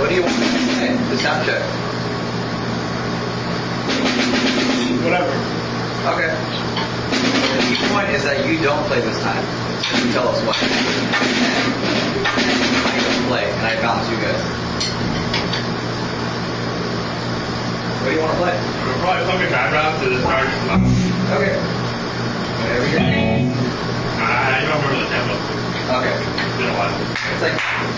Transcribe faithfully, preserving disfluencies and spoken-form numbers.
do you want to play? The sound check. Whatever. Okay. The key point is that you don't play this time. So you tell us what. And I don't play, and I balance you guys. What do you want to play? We're probably fucking background to the start. Okay. Whatever you're doing. I don't remember the tempo. Okay. It's been a while. It's like